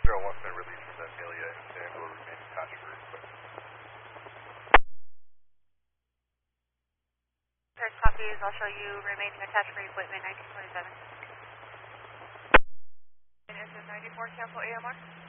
1's been released from the Amelia and San will remain attached for equipment. First copies, I'll show you remaining attached for equipment, 1927. And is it 94 cancel AMR?